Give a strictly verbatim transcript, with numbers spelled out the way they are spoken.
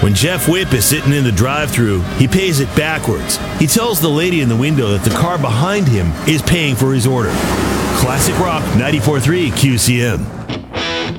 When Jeff Whip is sitting in the drive-thru, he pays it backwards. He tells the lady in the window that the car behind him is paying for his order. Classic Rock ninety-four point three Q C M.